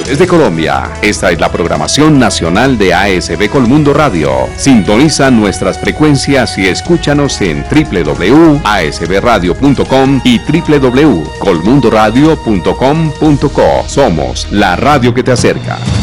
Desde Colombia, esta es la programación nacional de ASB Colmundo Radio. Sintoniza nuestras frecuencias y escúchanos en www.asbradio.com y www.colmundoradio.com.co. Somos la radio que te acerca.